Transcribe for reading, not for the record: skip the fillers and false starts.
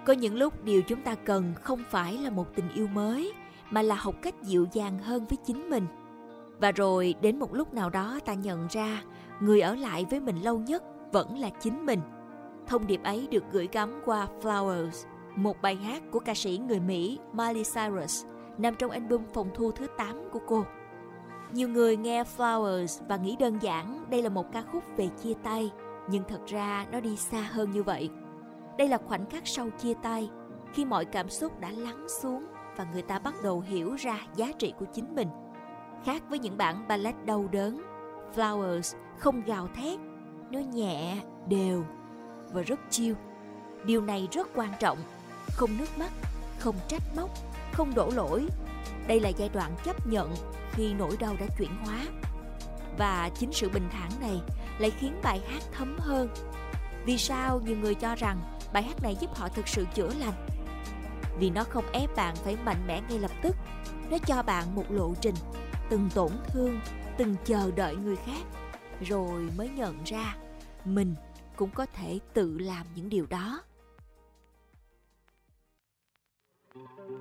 Có những lúc điều chúng ta cần không phải là một tình yêu mới, mà là học cách dịu dàng hơn với chính mình. Và rồi đến một lúc nào đó ta nhận ra người ở lại với mình lâu nhất vẫn là chính mình. Thông điệp ấy được gửi gắm qua Flowers, một bài hát của ca sĩ người Mỹ Miley Cyrus, nằm trong album phòng thu thứ 8 của cô. Nhiều người nghe Flowers và nghĩ đơn giản đây là một ca khúc về chia tay, nhưng thật ra nó đi xa hơn như vậy. Đây là khoảnh khắc sau chia tay, khi mọi cảm xúc đã lắng xuống và người ta bắt đầu hiểu ra giá trị của chính mình. Khác với những bản ballad đau đớn, Flowers không gào thét, nó nhẹ, đều và rất chill. Điều này rất quan trọng, không nước mắt, không trách móc, không đổ lỗi. Đây là giai đoạn chấp nhận khi nỗi đau đã chuyển hóa. Và chính sự bình thản này lại khiến bài hát thấm hơn. Vì sao nhiều người cho rằng bài hát này giúp họ thực sự chữa lành? Vì nó không ép bạn phải mạnh mẽ ngay lập tức. Nó cho bạn một lộ trình, từng tổn thương, từng chờ đợi người khác, rồi mới nhận ra mình cũng có thể tự làm những điều đó.